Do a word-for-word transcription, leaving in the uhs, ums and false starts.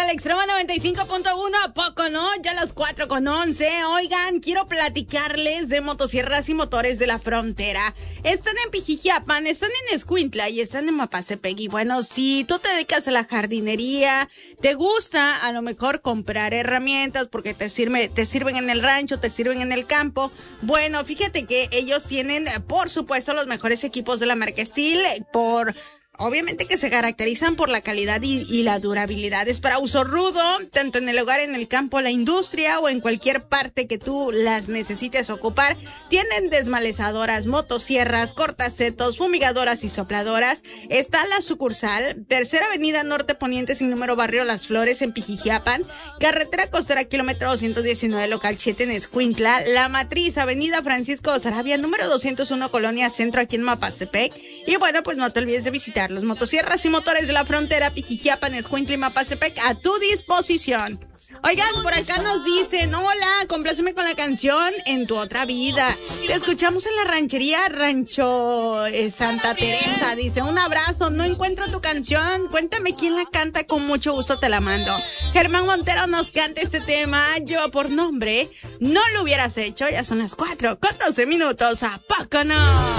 al Extremo noventa y cinco punto uno, ¿a poco no? Ya las cuatro con once. Oigan, quiero platicarles de motosierras y motores de la frontera. Están en Pijijiapan, están en Escuintla y están en Mapasepec. Y bueno, si tú te dedicas a la jardinería, te gusta a lo mejor comprar herramientas porque te sirve, te sirven en el rancho, te sirven en el campo. Bueno, fíjate que ellos tienen, por supuesto, los mejores equipos de la marca Steel, por... Obviamente que se caracterizan por la calidad y, y la durabilidad. Es para uso rudo, tanto en el hogar, en el campo, la industria o en cualquier parte que tú las necesites ocupar. Tienen desmalezadoras, motosierras, cortacetos, fumigadoras y sopladoras. Está la sucursal, Tercera Avenida Norte Poniente sin número, Barrio Las Flores en Pijijiapan. Carretera Costera, kilómetro doscientos diecinueve, local siete en Escuintla. La Matriz, Avenida Francisco Sarabia, número doscientos uno, Colonia Centro, aquí en Mapasepec. Y bueno, pues no te olvides de visitar los motosierras y motores de la frontera, Pijijiapan, Escuintla y Mapasepec a tu disposición. Oigan, por acá nos dicen, hola, compláceme con la canción En tu otra vida. Te escuchamos en la ranchería Rancho eh, Santa Teresa. Dice, un abrazo, no encuentro tu canción. Cuéntame quién la canta, con mucho gusto te la mando. Germán Montero nos canta este tema, lleva por nombre No lo hubieras hecho. Ya son las cuatro con doce minutos, ¿a poco no?